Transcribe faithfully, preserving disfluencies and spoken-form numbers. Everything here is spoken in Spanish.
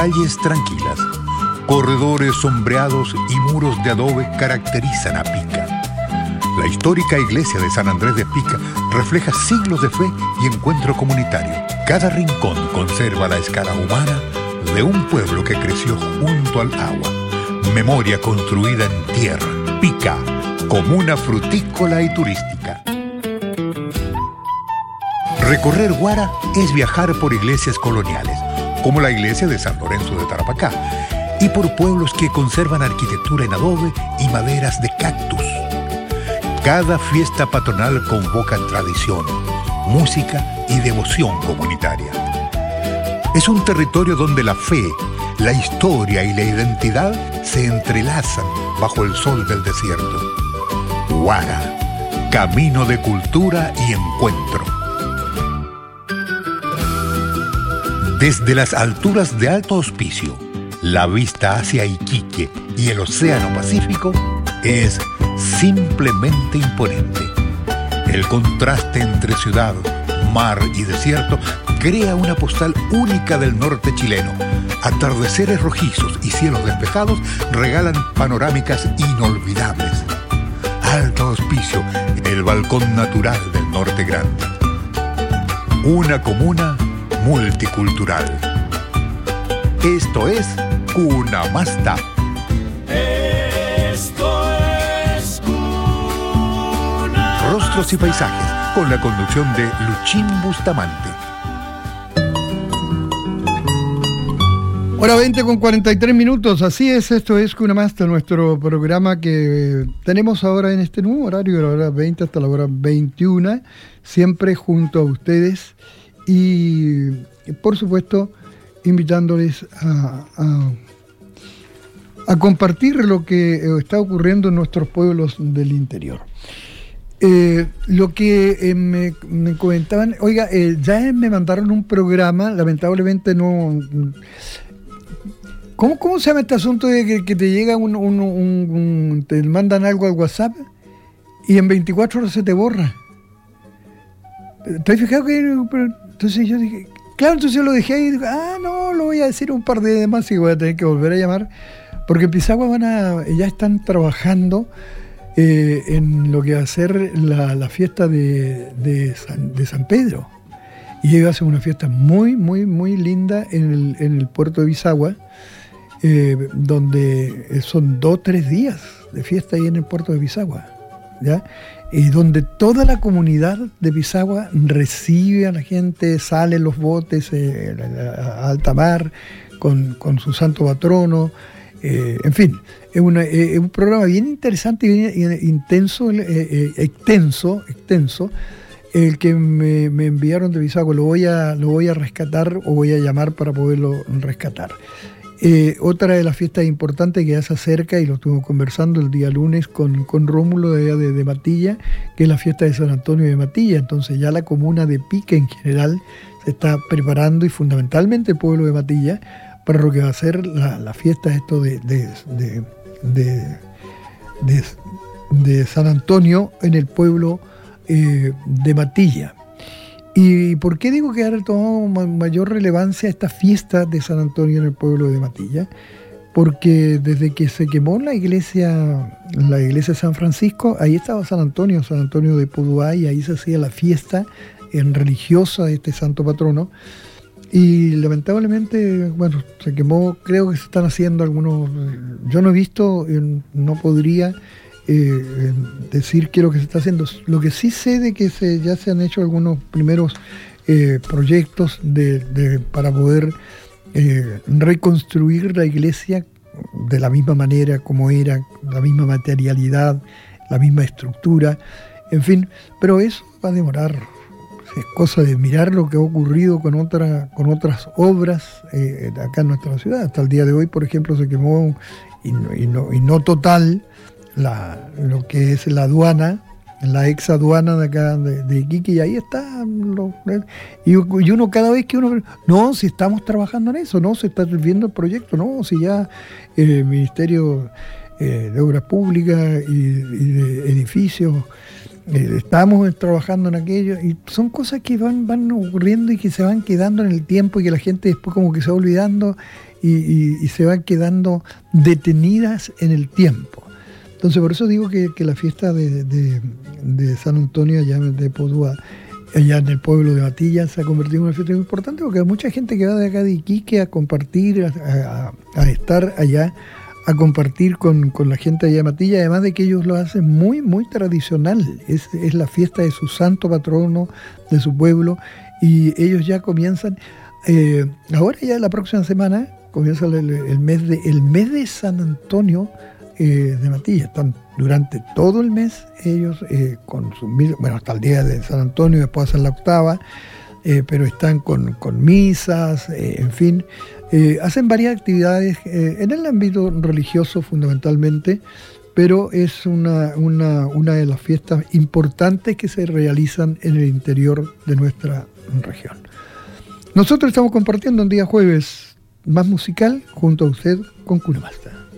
Calles tranquilas, corredores sombreados y muros de adobe caracterizan a Pica. La histórica iglesia de San Andrés de Pica refleja siglos de fe y encuentro comunitario. Cada rincón conserva la escala humana de un pueblo que creció junto al agua. Memoria construida en tierra. Pica, comuna frutícola y turística. Recorrer Huara es viajar por iglesias coloniales, como la iglesia de San Lorenzo de Tarapacá, y por pueblos que conservan arquitectura en adobe y maderas de cactus. Cada fiesta patronal convoca tradición, música y devoción comunitaria. Es un territorio donde la fe, la historia y la identidad se entrelazan bajo el sol del desierto. Huara, camino de cultura y encuentro. Desde las alturas de Alto Hospicio, la vista hacia Iquique y el Océano Pacífico es simplemente imponente. El contraste entre ciudad, mar y desierto crea una postal única del norte chileno. Atardeceres rojizos y cielos despejados regalan panorámicas inolvidables. Alto Hospicio, el balcón natural del norte grande. Una comuna multicultural. Esto es Cunamasta. Esto es Cuna. Rostros y paisajes, con la conducción de Luchín Bustamante. Hora veinte con cuarenta y tres minutos, así es, esto es Cunamasta, nuestro programa que tenemos ahora en este nuevo horario, de la hora veinte hasta la hora veintiuna, siempre junto a ustedes y, por supuesto, invitándoles a, a, a compartir lo que está ocurriendo en nuestros pueblos del interior. Eh, lo que eh, me, me comentaban, oiga, eh, ya me mandaron un programa, lamentablemente no... ¿Cómo, ¿Cómo se llama este asunto de que, que te llega un, un, un, un... te mandan algo al WhatsApp y en veinticuatro horas se te borra? ¿Te has fijado que...? Entonces yo dije... Claro, entonces yo lo dejé ahí y digo, ah, no, lo voy a decir un par de días más y voy a tener que volver a llamar. Porque en Pisagua van a, ya están trabajando eh, en lo que va a ser la, la fiesta de, de, San, de San Pedro. Y ellos hacen una fiesta muy, muy, muy linda en el, en el puerto de Pisagua, eh, donde son dos, tres días de fiesta ahí en el puerto de Pisagua, ¿ya? Y donde toda la comunidad de Pisagua recibe a la gente, salen los botes eh, a alta mar con, con su santo patrono, eh, en fin, es, una, es un programa bien interesante y bien intenso, eh, eh, extenso, extenso, el que me, me enviaron de Pisagua. Lo voy a, lo voy a rescatar o voy a llamar para poderlo rescatar. Eh, otra de las fiestas importantes que ya se acerca, y lo estuvimos conversando el día lunes con, con Rómulo de, de, de Matilla, que es la fiesta de San Antonio de Matilla. Entonces ya la comuna de Pica en general se está preparando, y fundamentalmente el pueblo de Matilla, para lo que va a ser la, la fiesta esto de, de, de, de, de, de San Antonio en el pueblo eh, de Matilla. ¿Y por qué digo que ha tomado mayor relevancia esta fiesta de San Antonio en el pueblo de Matilla? Porque desde que se quemó la iglesia, la iglesia de San Francisco, ahí estaba San Antonio, San Antonio de Puduá, y ahí se hacía la fiesta en religiosa de este santo patrono. Y lamentablemente, bueno, se quemó. Creo que se están haciendo algunos, yo no he visto, no podría Eh, decir qué es lo que se está haciendo. Lo que sí sé de que se, ya se han hecho algunos primeros eh, proyectos de, de, para poder eh, reconstruir la iglesia de la misma manera como era, la misma materialidad, la misma estructura, en fin, pero eso va a demorar. Es cosa de mirar lo que ha ocurrido con, otra, con otras obras eh, acá en nuestra ciudad. Hasta el día de hoy, por ejemplo, se quemó, y no, y no, y no total, La, lo que es la aduana, la ex aduana de acá de, de Iquique, y ahí está lo, y, y uno cada vez que uno no, si estamos trabajando en eso, no, se está viendo el proyecto, no, si ya eh, el Ministerio eh, de Obras Públicas y, y de Edificios eh, estamos trabajando en aquello, y son cosas que van, van ocurriendo y que se van quedando en el tiempo, y que la gente después como que se va olvidando, y, y, y se van quedando detenidas en el tiempo. Entonces por eso digo que, que la fiesta de, de, de San Antonio allá de Podúa, allá en el pueblo de Matilla, se ha convertido en una fiesta muy importante, porque hay mucha gente que va de acá de Iquique a compartir, a, a, a estar allá, a compartir con, con la gente allá de Matilla, además de que ellos lo hacen muy, muy tradicional. Es, es la fiesta de su santo patrono, de su pueblo, y ellos ya comienzan, eh, ahora ya la próxima semana, comienza el, el, mes, de, el mes de San Antonio, Eh, de Matilla. Están durante todo el mes ellos eh, con sus misas, bueno, hasta el día de San Antonio, después hacen la octava, eh, pero están con, con misas, eh, en fin, eh, hacen varias actividades eh, en el ámbito religioso fundamentalmente, pero es una, una, una de las fiestas importantes que se realizan en el interior de nuestra región. Nosotros estamos compartiendo un día jueves más musical junto a usted con Cuna Master.